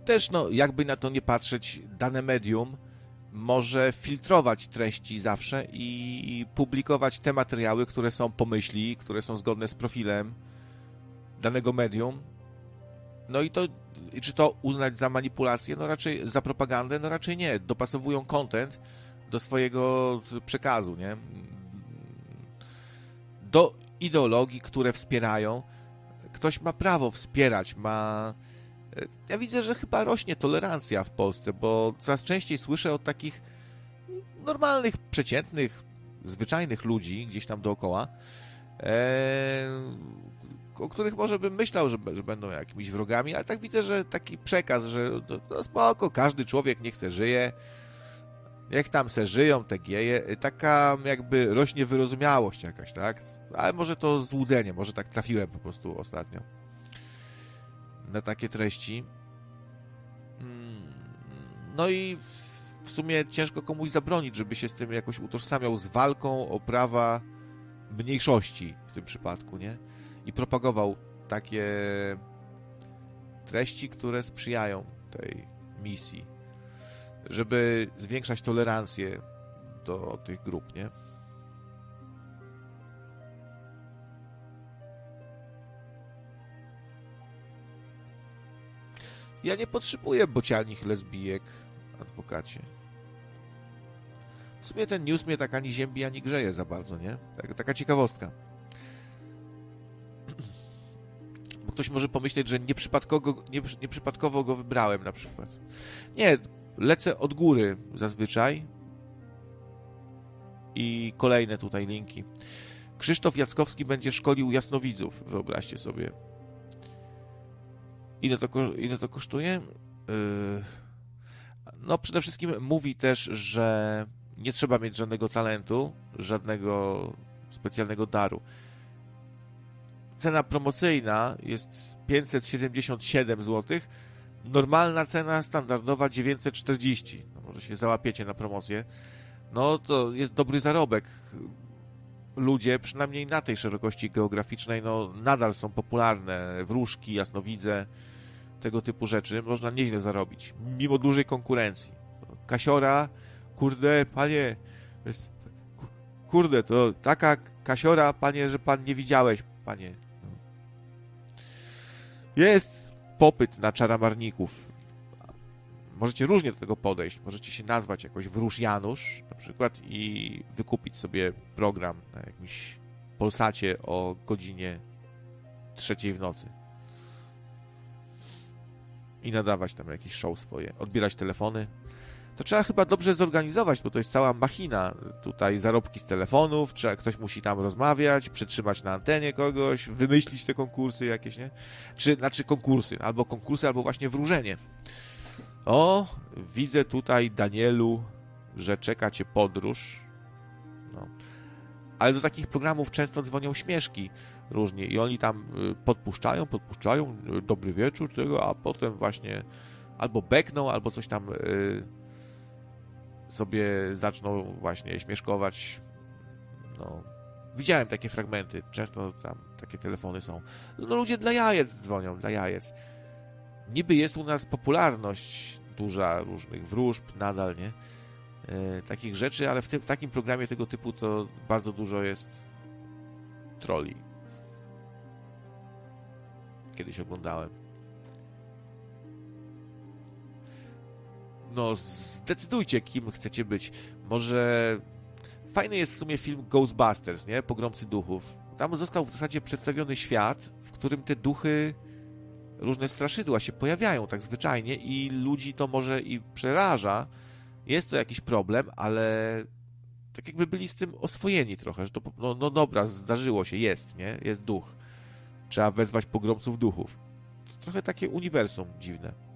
też, no, jakby na to nie patrzeć, dane medium może filtrować treści zawsze i publikować te materiały, które są pomyśli, które są zgodne z profilem danego medium. No i to, czy to uznać za manipulację? No raczej, za propagandę? No raczej nie. Dopasowują content do swojego przekazu, nie? Do ideologii, które wspierają. Ktoś ma prawo wspierać, ma... Ja widzę, że chyba rośnie tolerancja w Polsce, bo coraz częściej słyszę od takich normalnych, przeciętnych, zwyczajnych ludzi gdzieś tam dookoła, o których może bym myślał, że będą jakimiś wrogami, ale tak widzę, że taki przekaz, że no spoko, każdy człowiek niech se żyje, jak tam se żyją te geje, taka jakby rośnie wyrozumiałość jakaś, tak? Ale może to złudzenie, może tak trafiłem po prostu ostatnio na takie treści. No i w sumie ciężko komuś zabronić, żeby się z tym jakoś utożsamiał, z walką o prawa mniejszości w tym przypadku, nie? I propagował takie treści, które sprzyjają tej misji, żeby zwiększać tolerancję do tych grup, nie? Ja nie potrzebuję bocianich lesbijek, adwokacie. W sumie ten news mnie tak ani ziębi, ani grzeje za bardzo, nie? Taka ciekawostka. Bo ktoś może pomyśleć, że nieprzypadkowo go wybrałem na przykład. Nie, lecę od góry zazwyczaj. I kolejne tutaj linki. Krzysztof Jackowski będzie szkolił jasnowidzów, wyobraźcie sobie. Ile to kosztuje? No przede wszystkim mówi też, że nie trzeba mieć żadnego talentu, żadnego specjalnego daru. Cena promocyjna jest 577 zł, normalna cena standardowa 940. No, może się załapiecie na promocję. No to jest dobry zarobek. Ludzie, przynajmniej na tej szerokości geograficznej, no nadal są popularne. Wróżki, jasnowidze, tego typu rzeczy. Można nieźle zarobić, mimo dużej konkurencji. Kasiora, kurde, panie, kurde, to taka kasiora, panie, że pan nie widziałeś, panie. Jest popyt na czaramarników. Możecie różnie do tego podejść. Możecie się nazwać jakoś Wróż Janusz na przykład i wykupić sobie program na jakimś Polsacie o godzinie 3 w nocy. I nadawać tam jakieś show swoje. Odbierać telefony. To trzeba chyba dobrze zorganizować, bo to jest cała machina. Tutaj zarobki z telefonów, ktoś musi tam rozmawiać, przytrzymać na antenie kogoś, wymyślić te konkursy jakieś, nie? Znaczy konkursy, albo właśnie wróżenie. O, widzę tutaj, Danielu, że czeka cię podróż. No. Ale do takich programów często dzwonią śmieszki różnie i oni tam podpuszczają, dobry wieczór, tego, a potem właśnie albo bekną, albo coś tam sobie zaczną właśnie śmieszkować. No. Widziałem takie fragmenty, często tam takie telefony są. No ludzie dla jajec dzwonią, dla jajec. Niby jest u nas popularność duża różnych wróżb, nadal, nie? Takich rzeczy, ale w takim programie tego typu to bardzo dużo jest trolli. Kiedyś oglądałem. No, zdecydujcie, kim chcecie być. Może fajny jest w sumie film Ghostbusters, nie? Pogromcy duchów. Tam został w zasadzie przedstawiony świat, w którym te duchy, różne straszydła się pojawiają tak zwyczajnie i ludzi to może i przeraża. Jest to jakiś problem, ale tak jakby byli z tym oswojeni trochę, że to no dobra, zdarzyło się, jest, nie? Jest duch. Trzeba wezwać pogromców duchów. To trochę takie uniwersum dziwne.